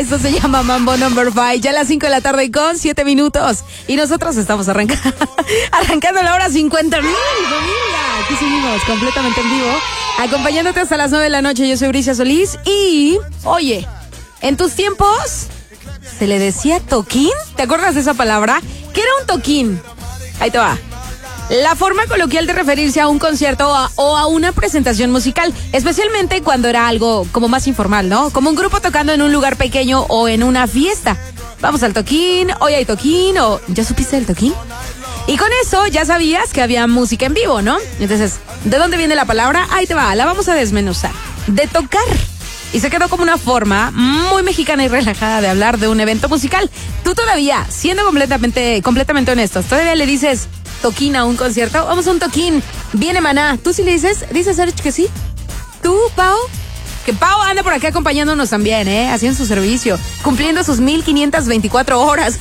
Esto se llama Mambo Number 5, ya a las 5 de la tarde con 7 minutos. Y nosotros estamos arrancando la hora 50,000, familia. Aquí seguimos completamente en vivo, acompañándote hasta las 9 de la noche. Yo soy Bricia Solís y, oye, en tus tiempos se le decía toquín. ¿Te acuerdas de esa palabra? ¿Qué era un toquín? Ahí te va. La forma coloquial de referirse a un concierto o a una presentación musical, especialmente cuando era algo como más informal, ¿no? Como un grupo tocando en un lugar pequeño o en una fiesta. Vamos al toquín, hoy hay toquín, o ¿ya supiste del toquín? Y con eso ya sabías que había música en vivo, ¿no? Entonces, ¿de dónde viene la palabra? Ahí te va, la vamos a desmenuzar. De tocar. Y se quedó como una forma muy mexicana y relajada de hablar de un evento musical. Tú todavía, siendo completamente honestos, todavía le dices toquín a un concierto. Vamos a un toquín. Viene Maná. ¿Tú sí le dices? ¿Dices, Serge, que sí? ¿Tú, Pau? Que Pau anda por aquí acompañándonos también, haciendo su servicio, cumpliendo sus 1524 horas.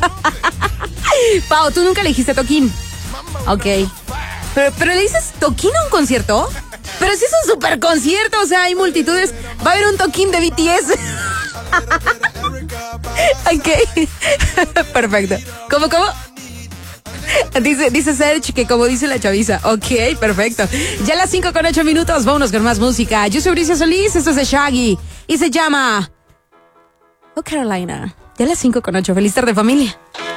Pau, ¿tú nunca le dijiste toquín? Ok. ¿Pero le dices toquín a un concierto? Pero si es un super concierto, o sea, hay multitudes. Va a haber un toquín de BTS. Ok. Perfecto. ¿Cómo? Dice Serge que como dice la chaviza. Ok, perfecto. Ya a las 5 con 8 minutos, vámonos con más música. Yo soy Bricia Solís, esto es de Shaggy y se llama Oh Carolina. Ya a las 5 con 8. Feliz tarde, familia.